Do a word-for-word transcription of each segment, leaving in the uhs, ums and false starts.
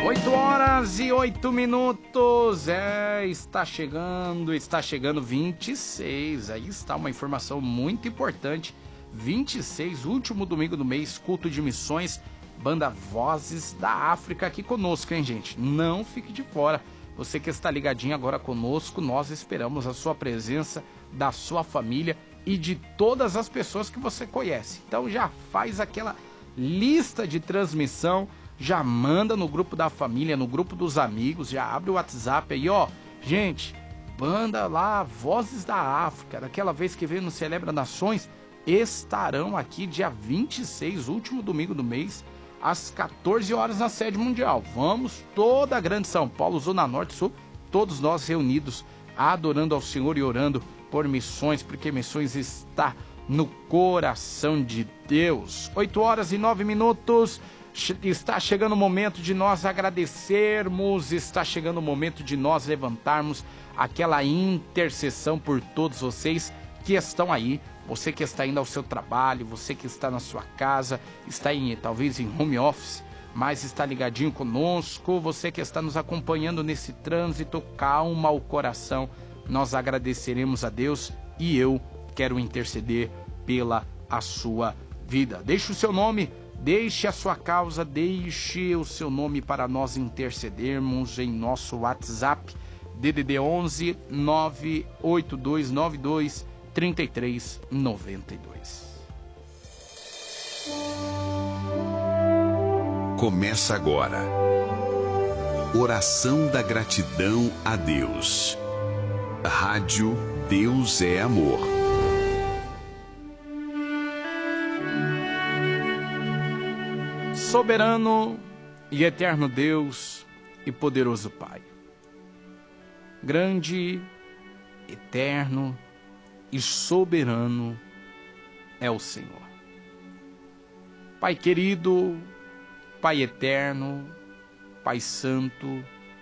oito horas e oito minutos, é, está chegando, está chegando vinte e seis, aí está uma informação muito importante, vinte e seis, último domingo do mês, culto de missões, banda Vozes da África aqui conosco, hein, gente? Não fique de fora, você que está ligadinho agora conosco, nós esperamos a sua presença, da sua família e de todas as pessoas que você conhece. Então já faz aquela lista de transmissão, já manda no grupo da família, no grupo dos amigos, já abre o WhatsApp aí, ó. Gente, banda lá, Vozes da África, daquela vez que veio no Celebra Nações, estarão aqui dia vinte e seis, último domingo do mês, às quatorze horas na sede mundial. Vamos, toda a grande São Paulo, Zona Norte e Sul, todos nós reunidos, adorando ao Senhor e orando por missões, porque missões está no coração de Deus. oito horas e nove minutos. Está chegando o momento de nós agradecermos, está chegando o momento de nós levantarmos aquela intercessão por todos vocês que estão aí, você que está indo ao seu trabalho, você que está na sua casa, está em, talvez em home office, mas está ligadinho conosco, você que está nos acompanhando nesse trânsito, calma o coração, nós agradeceremos a Deus e eu quero interceder pela a sua vida. Deixe o seu nome, deixe a sua causa, deixe o seu nome para nós intercedermos em nosso WhatsApp, D D D onze nove oito dois nove dois três três nove dois. Começa agora. Oração da gratidão a Deus. Rádio Deus é Amor. Soberano e eterno Deus e poderoso Pai, grande, eterno e soberano é o Senhor. Pai querido, Pai eterno, Pai santo,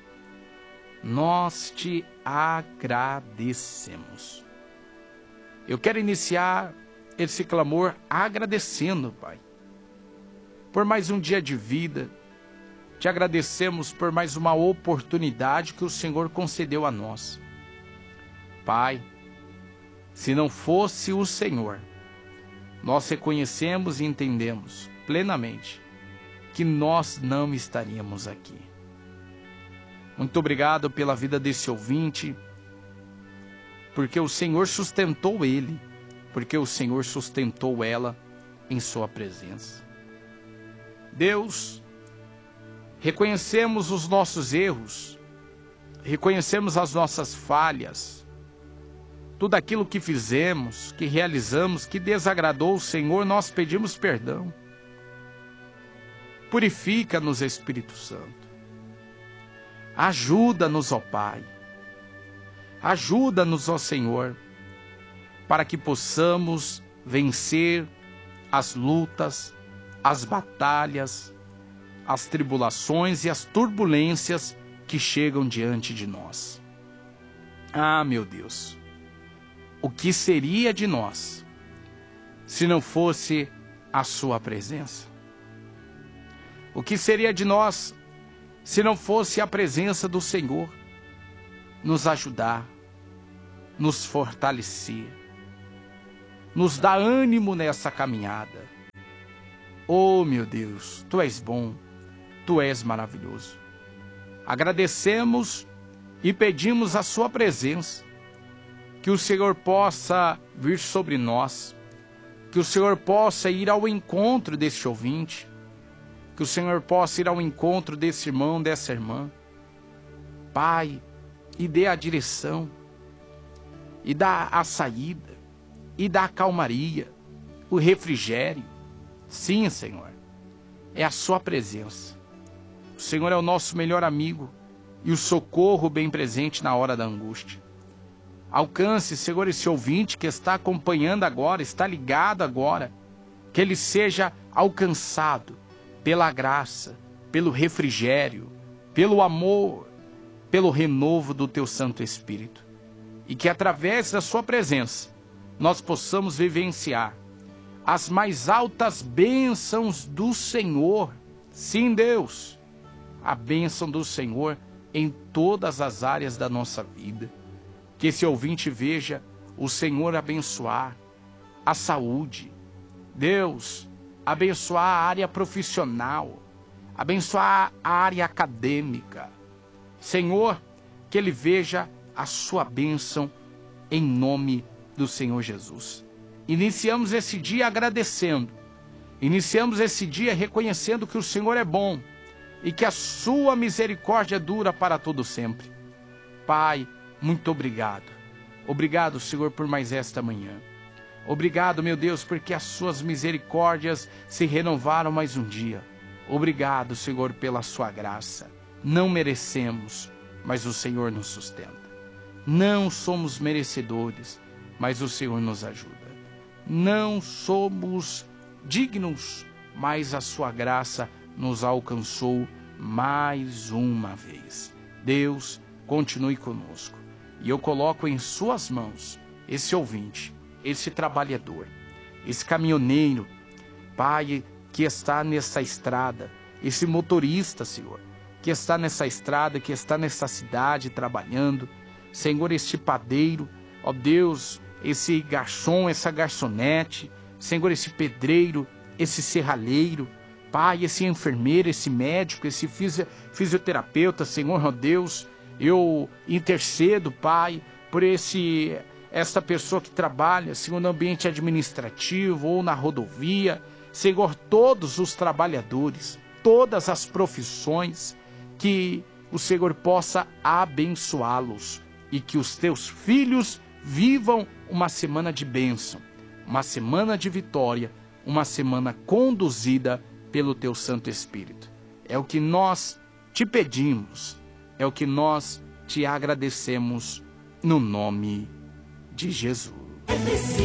nós te agradecemos. Eu quero iniciar esse clamor agradecendo, Pai, por mais um dia de vida. Te agradecemos por mais uma oportunidade que o Senhor concedeu a nós. Pai, se não fosse o Senhor, nós reconhecemos e entendemos plenamente que nós não estaríamos aqui. Muito obrigado pela vida desse ouvinte, porque o Senhor sustentou ele, porque o Senhor sustentou ela em sua presença. Deus, reconhecemos os nossos erros, reconhecemos as nossas falhas, tudo aquilo que fizemos, que realizamos, que desagradou o Senhor, nós pedimos perdão. Purifica-nos, Espírito Santo. Ajuda-nos, ó Pai. Ajuda-nos, ó Senhor, para que possamos vencer as lutas, as batalhas, as tribulações e as turbulências que chegam diante de nós. Ah, meu Deus, o que seria de nós se não fosse a sua presença? O que seria de nós se não fosse a presença do Senhor nos ajudar, nos fortalecer, nos dar ânimo nessa caminhada? Oh, meu Deus, Tu és bom, Tu és maravilhoso. Agradecemos e pedimos a Sua presença, que o Senhor possa vir sobre nós, que o Senhor possa ir ao encontro deste ouvinte, que o Senhor possa ir ao encontro desse irmão, dessa irmã. Pai, e dê a direção, e dá a saída, e dá a calmaria, o refrigério. Sim, Senhor, é a Sua presença. O Senhor é o nosso melhor amigo e o socorro bem presente na hora da angústia. Alcance, Senhor, esse ouvinte que está acompanhando agora, está ligado agora, que ele seja alcançado pela graça, pelo refrigério, pelo amor, pelo renovo do Teu Santo Espírito. E que através da Sua presença nós possamos vivenciar as mais altas bênçãos do Senhor. Sim, Deus, a bênção do Senhor em todas as áreas da nossa vida. Que esse ouvinte veja o Senhor abençoar a saúde. Deus, abençoar a área profissional, abençoar a área acadêmica. Senhor, que ele veja a sua bênção em nome do Senhor Jesus. Iniciamos esse dia agradecendo. Iniciamos esse dia reconhecendo que o Senhor é bom e que a sua misericórdia dura para todo sempre. Pai, muito obrigado. Obrigado, Senhor, por mais esta manhã. Obrigado, meu Deus, porque as suas misericórdias se renovaram mais um dia. Obrigado, Senhor, pela sua graça. Não merecemos, mas o Senhor nos sustenta. Não somos merecedores, mas o Senhor nos ajuda. Não somos dignos, mas a sua graça nos alcançou mais uma vez. Deus, continue conosco. E eu coloco em suas mãos esse ouvinte, esse trabalhador, esse caminhoneiro, Pai, que está nessa estrada, esse motorista, Senhor, que está nessa estrada, que está nessa cidade trabalhando, Senhor, este padeiro, ó Deus, esse garçom, essa garçonete, Senhor, esse pedreiro, esse serralheiro, Pai, esse enfermeiro, esse médico, esse fisi- fisioterapeuta, Senhor, ó Deus, eu intercedo, Pai, por esse, esta pessoa que trabalha, Senhor, no ambiente administrativo ou na rodovia, Senhor, todos os trabalhadores, todas as profissões, que o Senhor possa abençoá-los e que os teus filhos vivam uma semana de bênção, uma semana de vitória, uma semana conduzida pelo teu Santo Espírito. É o que nós te pedimos, é o que nós te agradecemos no nome de Jesus.